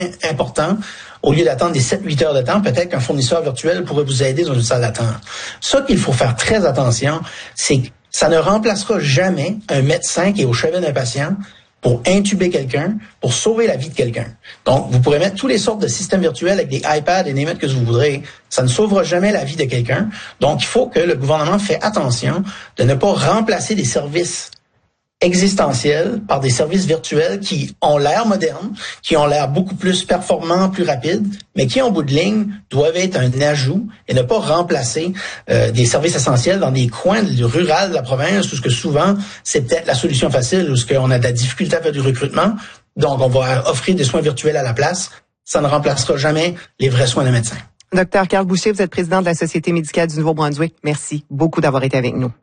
important. Au lieu d'attendre des 7-8 heures de temps, peut-être qu'un fournisseur virtuel pourrait vous aider dans une salle d'attente. Ça qu'il faut faire très attention, c'est que ça ne remplacera jamais un médecin qui est au chevet d'un patient pour intuber quelqu'un, pour sauver la vie de quelqu'un. Donc, vous pourrez mettre toutes les sortes de systèmes virtuels avec des iPads et des mettre que vous voudrez. Ça ne sauvera jamais la vie de quelqu'un. Donc, il faut que le gouvernement fasse attention de ne pas remplacer des services existentiels par des services virtuels qui ont l'air modernes, qui ont l'air beaucoup plus performants, plus rapides, mais qui, en bout de ligne, doivent être un ajout et ne pas remplacer des services essentiels dans des coins ruraux de la province où ce que souvent, c'est peut-être la solution facile, où ce qu'on a de la difficulté à faire du recrutement. Donc, on va offrir des soins virtuels à la place. Ça ne remplacera jamais les vrais soins d'un médecin. Docteur Carl Boucher, vous êtes président de la Société médicale du Nouveau-Brunswick. Merci beaucoup d'avoir été avec nous.